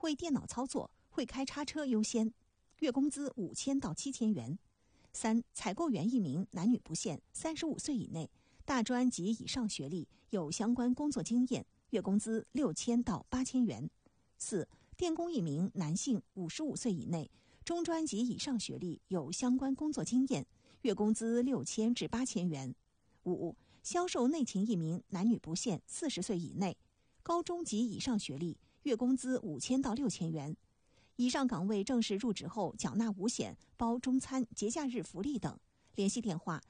会电脑操作、会开叉车优先，月工资5000到7000元。3、采购员1名，男女不限，35岁以内，大专及以上学历，有相关工作经验，月工资6000到8000元。4、电工1名，男性，55岁以内，中专及以上学历，有相关工作经验，月工资6000至8000元。5、销售内勤1名，男女不限，40岁以内，高中及以上学历，月工资5000到6000元。以上岗位正式入职后缴纳5险，包中餐、节假日福利等。联系电话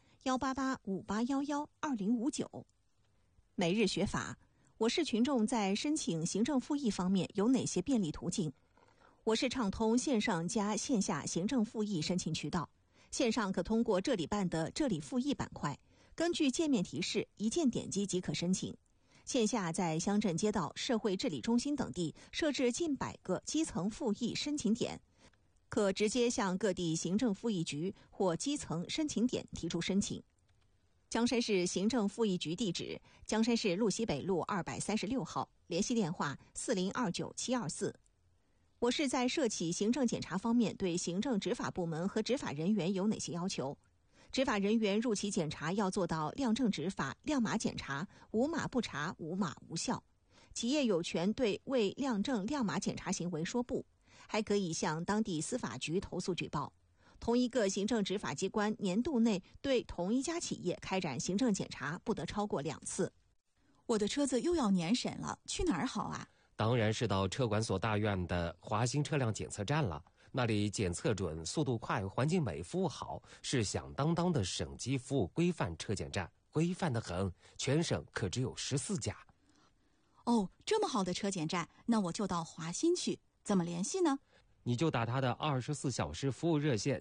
18858112059。每日学法，我市群众在申请行政复议方面有哪些便利途径？我市畅通线上加线下行政复议申请渠道。线上可通过这里办的这里复议板块，根据界面提示一键点击即可申请。线下在乡镇街道、社会治理中心等地设置近100个基层复议申请点，可直接向各地行政复议局或基层申请点提出申请。江山市行政复议局地址：江山市路西北路236号，联系电话4029-724。我市在涉企行政检查方面对行政执法部门和执法人员有哪些要求？执法人员入企检查要做到亮正执法、亮码检查，无码不查，无码无效。企业有权对未亮正亮码检查行为说不，还可以向当地司法局投诉举报。同一个行政执法机关年度内对同一家企业开展行政检查不得超过2次。 我的车子又要年审了，去哪儿好啊？ 当然是到车管所大院的华新车辆检测站了，那里检测准、速度快、环境美、服务好，是响当当的省级服务规范车检站，规范得很，全省可只有14家。 哦，这么好的车检站，那我就到华新去，怎么联系呢？ 你就打他的24小时服务热线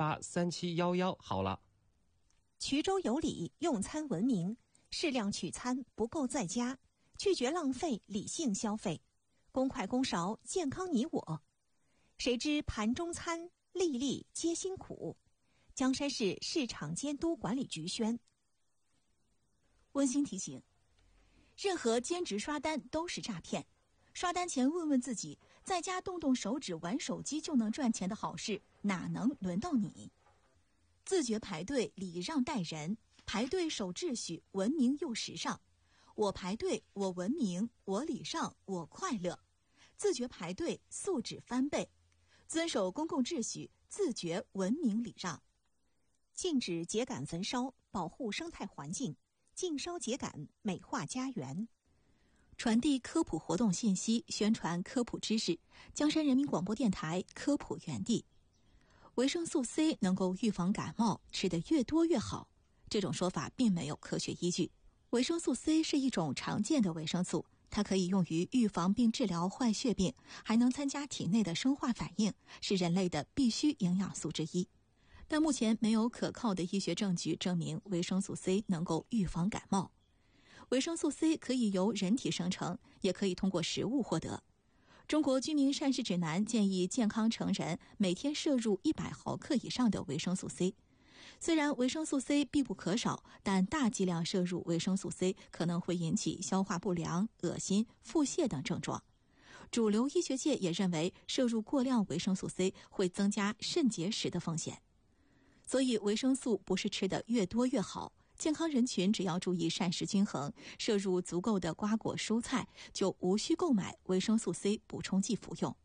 783711好了。 衢州有礼，用餐文明，适量取餐，不够在家，拒绝浪费，理性消费，公筷公勺，健康你我。谁知盘中餐，粒粒皆辛苦。江山市市场监督管理局宣。 温馨提醒：任何兼职刷单都是诈骗。刷单前问问自己，在家动动手指玩手机就能赚钱的好事，哪能轮到你？自觉排队，礼让待人，排队守秩序，文明又时尚。我排队，我文明，我礼让，我快乐。自觉排队，素质翻倍。遵守公共秩序，自觉文明礼让。 禁止秸秆焚烧，保护生态环境；禁烧秸秆，美化家园。 传递科普活动信息，宣传科普知识。江山人民广播电台科普园地。维生素 C 能够预防感冒，吃得越多越好。这种说法并没有科学依据。维生素 C 是一种常见的维生素，它可以用于预防并治疗坏血病，还能参加体内的生化反应，是人类的必需营养素之一。但目前没有可靠的医学证据证明维生素 C 能够预防感冒。维生素 C 可以由人体生成，也可以通过食物获得。中国居民膳食指南建议健康成人每天摄入100毫克以上的维生素 C。虽然维生素 C 必不可少，但大剂量摄入维生素 C 可能会引起消化不良、恶心、腹泻等症状。主流医学界也认为，摄入过量维生素 C 会增加肾结石的风险。所以维生素不是吃得越多越好，健康人群只要注意膳食均衡，摄入足够的瓜果蔬菜，就无需购买维生素 C 补充剂服用。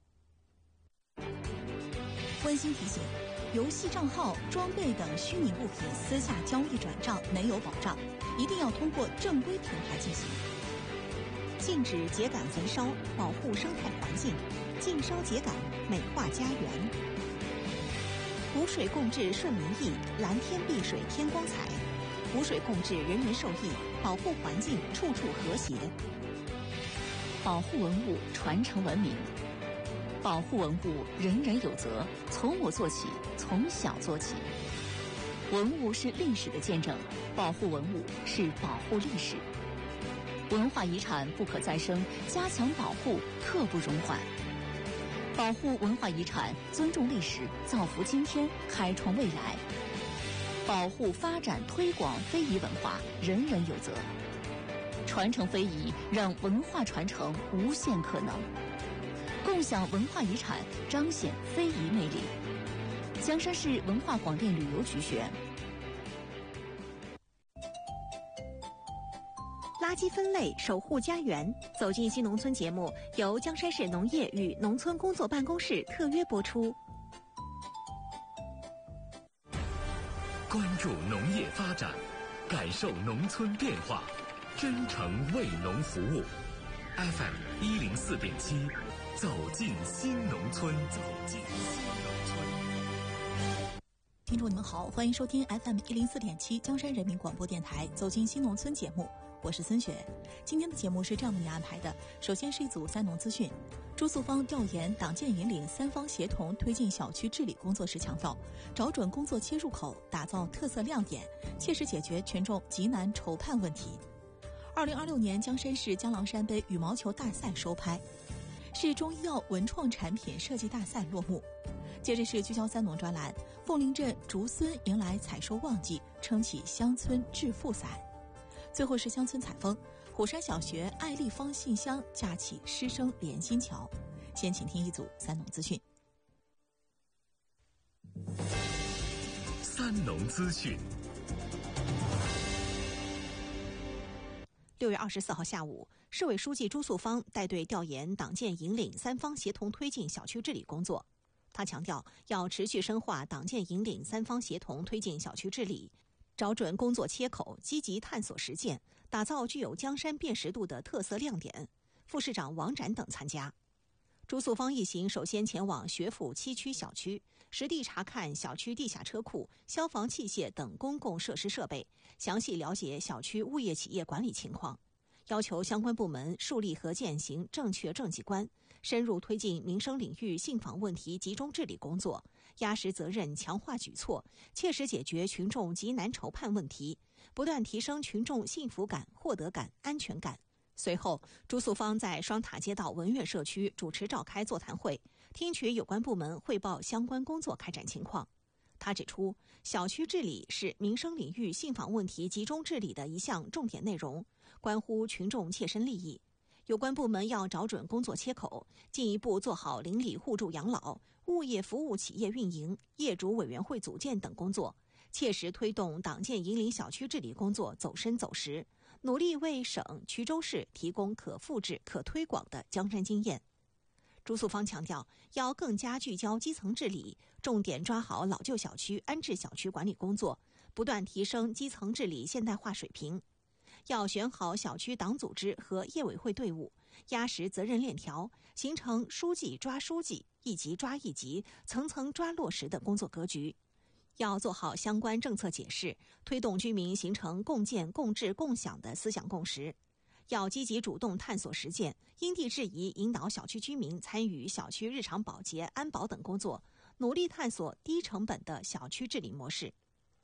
温馨提醒：游戏账号、装备等虚拟物品私下交易转账没有保障，一定要通过正规平台进行。 禁止秸秆焚烧，保护生态环境；禁烧秸秆，美化家园。湖水共治顺民意，蓝天碧水添光彩。湖水共治人人受益，保护环境处处和谐。 保护文物，传承文明。保护文物，人人有责，从我做起，从小做起。文物是历史的见证，保护文物是保护历史。文化遗产不可再生，加强保护刻不容缓。保护文化遗产，尊重历史，造福今天，开创未来。保护、发展、推广非遗文化，人人有责。传承非遗，让文化传承无限可能。共共享文化遗产，彰显非遗魅力。江山市文化广电旅游局选。 垃圾分类，守护家园。走进新农村节目由江山市农业与农村工作办公室特约播出。 关注农业发展，感受农村变化，真诚为农服务。FM 104.7，走进新农村，走进新农村。 听众你们好，欢迎收听 FM 104.7江山人民广播电台走进新农村节目，我是孙雪。今天的节目是这样为您安排的：首先是一组三农资讯。朱素芳调研党建引领三方协同推进小区治理工作时强调，找准工作切入口，打造特色亮点，切实解决群众急难愁盼问题。2026年江山市江郎山杯羽毛球大赛收拍，市中医药文创产品设计大赛落幕。接着是聚焦三农专栏，凤林镇竹荪迎来采收旺季，撑起乡村致富伞。最后是乡村采风，虎山小学爱立方信箱架起师生连心桥。先请听一组三农资讯。 三农资讯。 6月24号下午，市委书记朱素芳带队调研党建引领三方协同推进小区治理工作。他强调，要持续深化党建引领三方协同推进小区治理，找准工作切口，积极探索实践，打造具有江山辨识度的特色亮点。副市长王展等参加。朱素芳一行首先前往学府7区小区，实地查看小区地下车库、消防器械等公共设施设备，详细了解小区物业企业管理情况，要求相关部门树立和践行正确政绩观，深入推进民生领域信访问题集中治理工作，压实责任，强化举措，切实解决群众急难愁盼问题，不断提升群众幸福感、获得感、安全感。随后，朱素芳在双塔街道文苑社区主持召开座谈会，听取有关部门汇报相关工作开展情况。他指出，小区治理是民生领域信访问题集中治理的一项重点内容，关乎群众切身利益。有关部门要找准工作切口，进一步做好邻里互助养老、物业服务企业运营、业主委员会组建等工作，切实推动党建引领小区治理工作走深走实，努力为省、衢州市提供可复制、可推广的江山经验。朱素芳强调，要更加聚焦基层治理，重点抓好老旧小区安置小区管理工作，不断提升基层治理现代化水平。要选好小区党组织和业委会队伍，压实责任链条，形成书记抓书记、一级抓一级、层层抓落实的工作格局。要做好相关政策解释，推动居民形成共建、共治、共享的思想共识。要积极主动探索实践，因地制宜引导小区居民参与小区日常保洁、安保等工作，努力探索低成本的小区治理模式。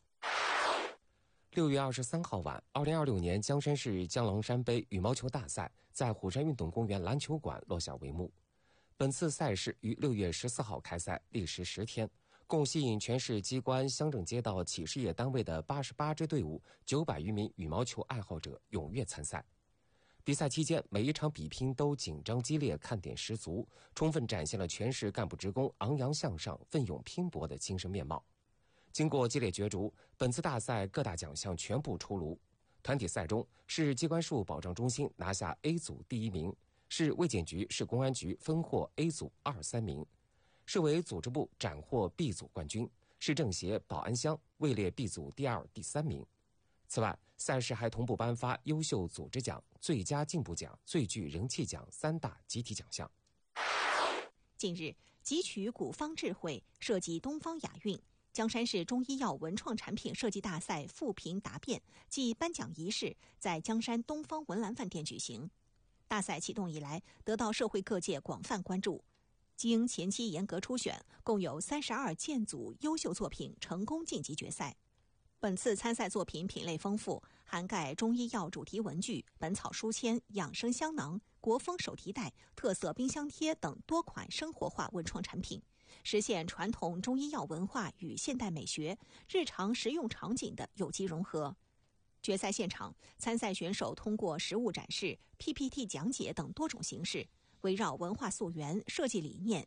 6月23号晚，2026年江山市江郎山杯羽毛球大赛在虎山运动公园篮球馆落下帷幕。本次赛事于6月14号开赛，历时10天，共吸引全市机关、乡镇街道、企事业单位的88支队伍、900余名羽毛球爱好者踊跃参赛。比赛期间，每一场比拼都紧张激烈，看点十足，充分展现了全市干部职工昂扬向上、奋勇拼搏的精神面貌。经过激烈角逐，本次大赛各大奖项全部出炉。团体赛中，市机关事务保障中心拿下 A 组第1名，市卫健局、市公安局分获 A 组2、3名，市委组织部斩获 B 组冠军，市政协、保安乡位列 B 组第2、第3名。此外，赛事还同步颁发优秀组织奖、最佳进步奖、最具人气奖3大集体奖项。 近日，汲取古方智慧，设计东方雅韵。江山市中医药文创产品设计大赛复评答辩暨颁奖仪式在江山东方文澜饭店举行。大赛启动以来，得到社会各界广泛关注。经前期严格初选，共有32件组优秀作品成功晋级决赛。本次参赛作品品类丰富，涵盖中医药主题文具、本草书签、养生香囊、国风手提袋、特色冰箱贴等多款生活化文创产品，实现传统中医药文化与现代美学、日常实用场景的有机融合。决赛现场，参赛选手通过实物展示、PPT 讲解等多种形式， 围绕文化溯源、设计理念、